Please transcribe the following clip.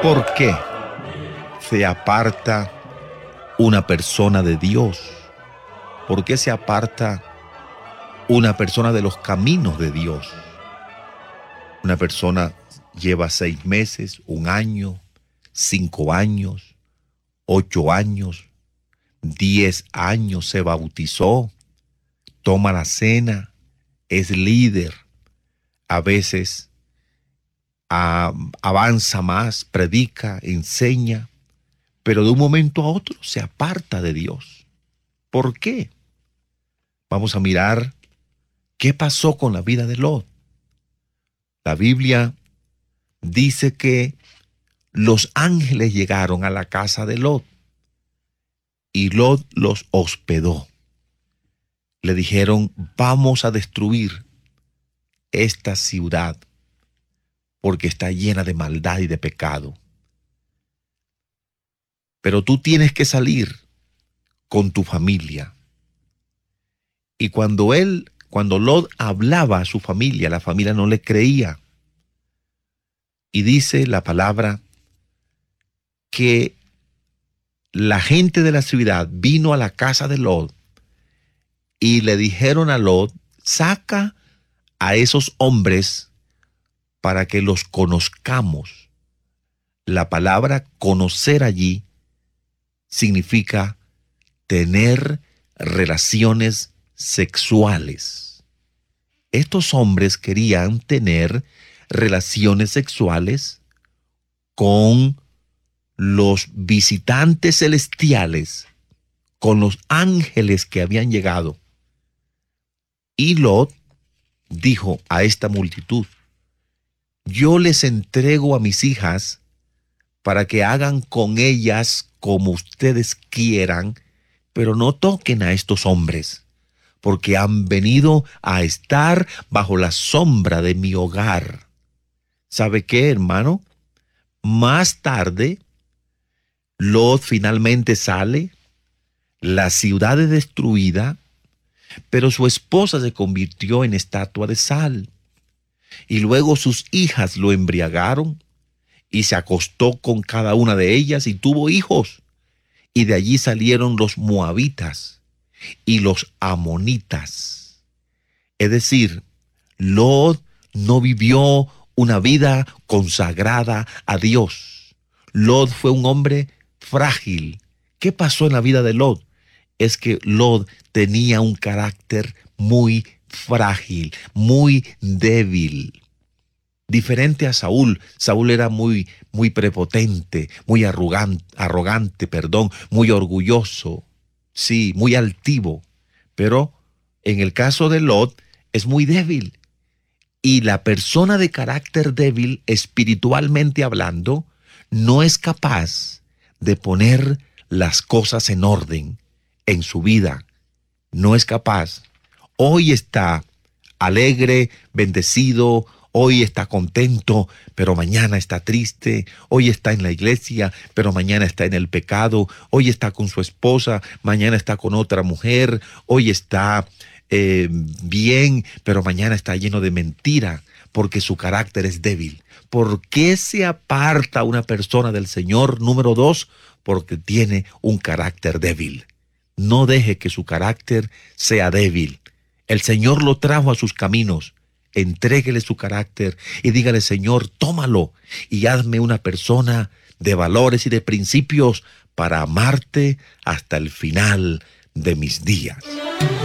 ¿Por qué se aparta una persona de Dios? ¿Por qué se aparta una persona de los caminos de Dios? Una persona lleva 6 meses, 1 año, 5 años, 8 años, 10 años, se bautizó, toma la cena, es líder, a veces avanza más, predica, enseña, pero de un momento a otro se aparta de Dios. ¿Por qué? Vamos a mirar qué pasó con la vida de Lot. La Biblia dice que los ángeles llegaron a la casa de Lot y Lot los hospedó. Le dijeron: vamos a destruir esta ciudad porque está llena de maldad y de pecado. Pero tú tienes que salir con tu familia. Y cuando Lot hablaba a su familia, la familia no le creía. Y dice la palabra que la gente de la ciudad vino a la casa de Lot y le dijeron a Lot: saca a esos hombres para que los conozcamos. La palabra conocer allí significa tener relaciones sexuales. Estos hombres querían tener relaciones sexuales con los visitantes celestiales, con los ángeles que habían llegado. Y Lot dijo a esta multitud: yo les entrego a mis hijas para que hagan con ellas como ustedes quieran, pero no toquen a estos hombres, porque han venido a estar bajo la sombra de mi hogar. ¿Sabe qué, hermano? Más tarde, Lot finalmente sale, la ciudad es destruida, pero su esposa se convirtió en estatua de sal. Y luego sus hijas lo embriagaron y se acostó con cada una de ellas y tuvo hijos. Y de allí salieron los moabitas y los amonitas. Es decir, Lot no vivió una vida consagrada a Dios. Lot fue un hombre frágil. ¿Qué pasó en la vida de Lot? Es que Lot tenía un carácter muy frágil, muy débil. Diferente a Saúl. Saúl era muy prepotente, muy arrogante, muy orgulloso, sí, muy altivo. Pero en el caso de Lot es muy débil. Y la persona de carácter débil, espiritualmente hablando, no es capaz de poner las cosas en orden en su vida. No es capaz. Hoy está alegre, bendecido, hoy está contento, pero mañana está triste. Hoy está en la iglesia, pero mañana está en el pecado. Hoy está con su esposa, mañana está con otra mujer. Hoy está bien, pero mañana está lleno de mentira, porque su carácter es débil. ¿Por qué se aparta una persona del Señor? Número 2, porque tiene un carácter débil. No deje que su carácter sea débil. El Señor lo trajo a sus caminos. Entréguele su carácter y dígale: Señor, tómalo y hazme una persona de valores y de principios para amarte hasta el final de mis días.